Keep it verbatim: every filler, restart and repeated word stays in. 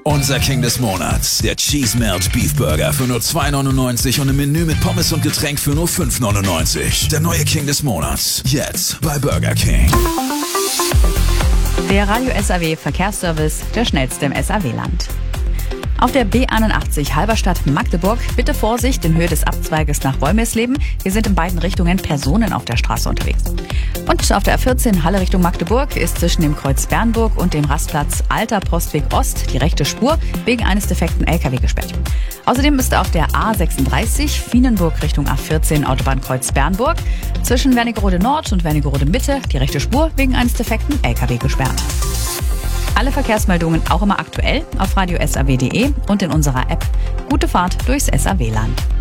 Unser King des Monats, der Cheese Melt Beef Burger für nur zwei neunundneunzig und im Menü mit Pommes und Getränk für nur fünf neunundneunzig. Der neue King des Monats, jetzt bei Burger King. Der Radio S A W Verkehrsservice, der schnellste im S A W-Land. Auf der B einundachtzig Halberstadt Magdeburg, bitte Vorsicht in Höhe des Abzweiges nach Wolmirsleben. Hier sind in beiden Richtungen Personen auf der Straße unterwegs. Und auf der A vierzehn Halle Richtung Magdeburg ist zwischen dem Kreuz Bernburg und dem Rastplatz Alter Postweg Ost die rechte Spur wegen eines defekten L K W gesperrt. Außerdem ist auf der A sechsunddreißig Vienenburg Richtung A vierzehn Autobahnkreuz Bernburg zwischen Wernigerode Nord und Wernigerode Mitte die rechte Spur wegen eines defekten L K W gesperrt. Alle Verkehrsmeldungen auch immer aktuell auf radio S A W punkt de und in unserer App. Gute Fahrt durchs S A W-Land.